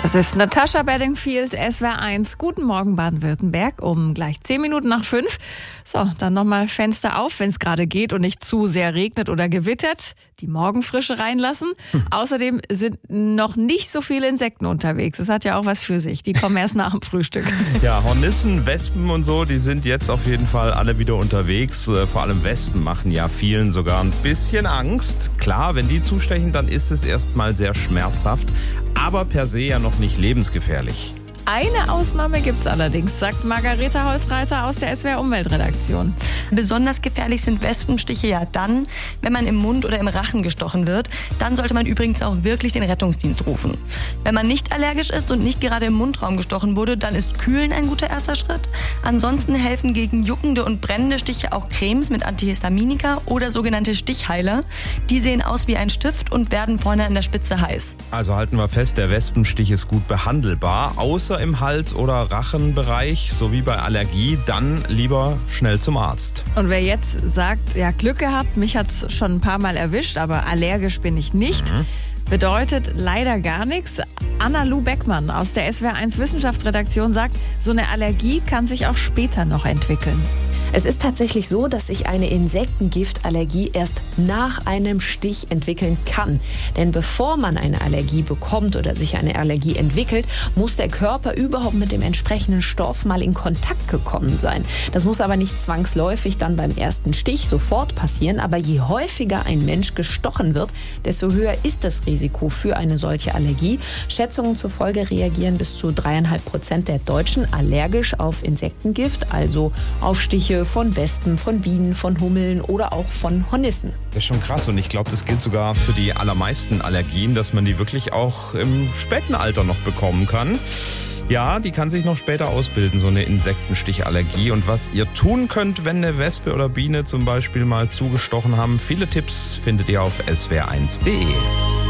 Das ist Natascha Bedingfield, SWR 1. Guten Morgen Baden-Württemberg, um gleich 10 Minuten nach 5. So, dann nochmal Fenster auf, wenn es gerade geht und nicht zu sehr regnet oder gewittert. Die Morgenfrische reinlassen. Außerdem sind noch nicht so viele Insekten unterwegs. Das hat ja auch was für sich. Die kommen erst nach dem Frühstück. Ja, Hornissen, Wespen und so, die sind jetzt auf jeden Fall alle wieder unterwegs. Vor allem Wespen machen ja vielen sogar ein bisschen Angst. Klar, wenn die zustechen, dann ist es erstmal sehr schmerzhaft, aber per se ja noch nicht lebensgefährlich. Eine Ausnahme gibt's allerdings, sagt Margareta Holzreiter aus der SWR Umweltredaktion. Besonders gefährlich sind Wespenstiche ja dann, wenn man im Mund oder im Rachen gestochen wird. Dann sollte man übrigens auch wirklich den Rettungsdienst rufen. Wenn man nicht allergisch ist und nicht gerade im Mundraum gestochen wurde, dann ist Kühlen ein guter erster Schritt. Ansonsten helfen gegen juckende und brennende Stiche auch Cremes mit Antihistaminika oder sogenannte Stichheiler. Die sehen aus wie ein Stift und werden vorne an der Spitze heiß. Also halten wir fest, der Wespenstich ist gut behandelbar, außer im Hals- oder Rachenbereich, sowie bei Allergie, dann lieber schnell zum Arzt. Und wer jetzt sagt, ja, Glück gehabt, mich hat's schon ein paar Mal erwischt, aber allergisch bin ich nicht, bedeutet leider gar nichts. Anna-Lu Beckmann aus der SWR 1 Wissenschaftsredaktion sagt, so eine Allergie kann sich auch später noch entwickeln. Es ist tatsächlich so, dass sich eine Insektengiftallergie erst nach einem Stich entwickeln kann. Denn bevor man eine Allergie bekommt oder sich eine Allergie entwickelt, muss der Körper überhaupt mit dem entsprechenden Stoff mal in Kontakt gekommen sein. Das muss aber nicht zwangsläufig dann beim ersten Stich sofort passieren. Aber je häufiger ein Mensch gestochen wird, desto höher ist das Risiko für eine solche Allergie. Schätzungen zufolge reagieren bis zu 3,5% der Deutschen allergisch auf Insektengift, also auf Stiche von Wespen, von Bienen, von Hummeln oder auch von Hornissen. Das ist schon krass und ich glaube, das gilt sogar für die allermeisten Allergien, dass man die wirklich auch im späten Alter noch bekommen kann. Ja, die kann sich noch später ausbilden, so eine Insektenstichallergie. Und was ihr tun könnt, wenn eine Wespe oder Biene zum Beispiel mal zugestochen haben, viele Tipps findet ihr auf swr1.de.